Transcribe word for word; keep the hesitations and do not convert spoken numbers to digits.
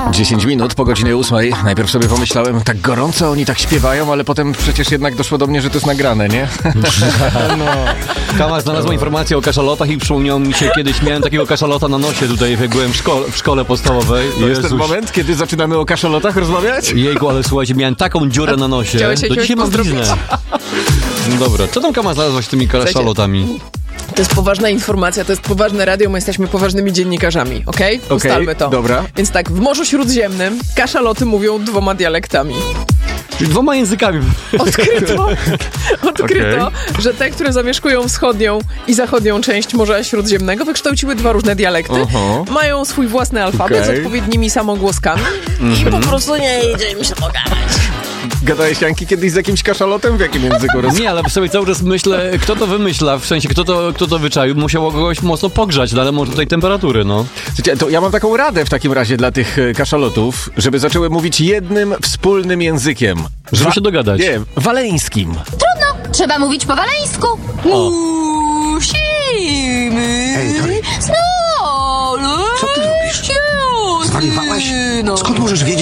dziesięć minut po godzinie ósmej. Najpierw sobie pomyślałem, tak gorąco oni tak śpiewają, ale potem przecież jednak doszło do mnie, że to jest nagrane, nie? No. Kama znalazła informację o kaszalotach i przypomniał mi się, kiedyś miałem takiego kaszalota na nosie tutaj, jak byłem w szkole, w szkole podstawowej. To jest ten moment, kiedy zaczynamy o kaszalotach rozmawiać? Jejku, ale słuchajcie, miałem taką dziurę na nosie. Chciałeś Do dzisiaj mam pozdrowić? bliznę. No dobra, co tam Kama znalazłaś z tymi kaszalotami? To jest poważna informacja, to jest poważne radio, my jesteśmy poważnymi dziennikarzami, okej? Okay? Ustalmy to. Dobra. Więc tak, w Morzu Śródziemnym kaszaloty mówią dwoma dialektami. Czyli dwoma językami. Odkryto, odkryto Okay. że te, które zamieszkują wschodnią i zachodnią część Morza Śródziemnego, wykształciły dwa różne dialekty, Uh-huh. mają swój własny alfabet Okay. z odpowiednimi samogłoskami Mm-hmm. i po prostu nie idzie im się dogadać. Gadałeś, Janki, kiedyś z jakimś kaszalotem? W jakim języku roz... Nie, ale sobie cały czas myślę, kto to wymyśla, w sensie, kto to, kto to wyczaił, musiało kogoś mocno pogrzać, no ale może tutaj temperatury, no. Słuchajcie, to ja mam taką radę w takim razie dla tych e, kaszalotów, żeby zaczęły mówić jednym wspólnym językiem. Żeby się dogadać. Nie, waleńskim. Trudno, trzeba mówić po waleńsku. Musimy. Ej, Tori. Znaleźć Co ty robisz? Zwariowałaś? Skąd możesz wiedzieć,